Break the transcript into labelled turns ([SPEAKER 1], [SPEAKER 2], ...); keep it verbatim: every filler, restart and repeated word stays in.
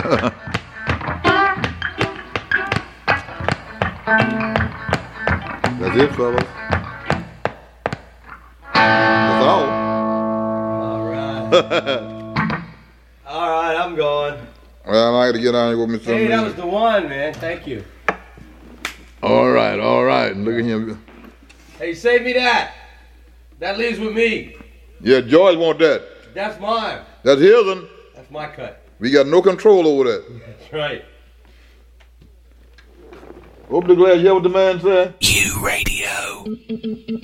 [SPEAKER 1] That's it, fellas. That's all.
[SPEAKER 2] All right. All right, I'm going.
[SPEAKER 1] Well, I got to get on here with me some
[SPEAKER 2] Hey, that
[SPEAKER 1] music.
[SPEAKER 2] was the one, man. Thank you.
[SPEAKER 1] All right, all right. Look at him.
[SPEAKER 2] Hey, save me that. That leaves with me.
[SPEAKER 1] Yeah, George want that.
[SPEAKER 2] That's mine.
[SPEAKER 1] That's his one.
[SPEAKER 2] That's my cut.
[SPEAKER 1] We got no control over that.
[SPEAKER 2] That's right.
[SPEAKER 1] Open the glass, hear what the man said?
[SPEAKER 3] U Radio.